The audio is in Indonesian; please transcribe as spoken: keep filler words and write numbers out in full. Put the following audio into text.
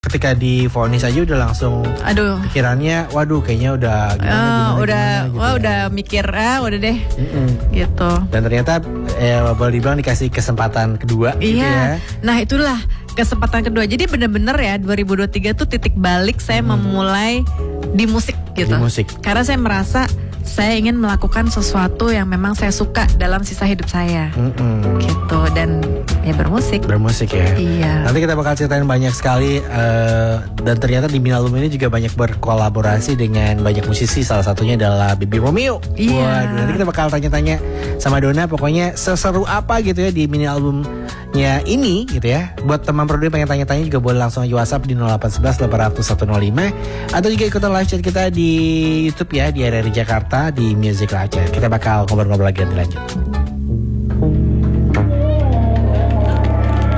ketika divonis aja udah langsung Aduh. pikirannya waduh kayaknya udah gimana, Uh, gimana, udah, gimana, gitu wah ya. udah mikir ah udah deh, Mm-mm. gitu. Dan ternyata eh, boleh dibilang dikasih kesempatan kedua gitu ya. Iya. Nah itulah kesempatan kedua. Jadi bener-bener ya dua ribu dua puluh tiga tuh titik balik saya Hmm. memulai di musik gitu. Di musik. Karena saya merasa saya ingin melakukan sesuatu yang memang saya suka dalam sisa hidup saya. Mm-mm. Gitu, dan ya bermusik. Bermusik ya. Iya. Nanti kita bakal ceritain banyak sekali uh, dan ternyata di Minalum ini juga banyak berkolaborasi dengan banyak musisi, salah satunya adalah Baby Romeo. Iya. Waduh, nanti kita bakal tanya-tanya sama Donna pokoknya seseru apa gitu ya di mini albumnya ini gitu ya. Buat teman produk yang pengen tanya-tanya juga boleh langsung aja WhatsApp di nol delapan satu satu delapan nol nol satu nol lima atau juga ikutan live chat kita di YouTube ya di R R I Jakarta di Music Live Chat. Kita bakal ngobrol-ngobrol lagi nanti lanjut.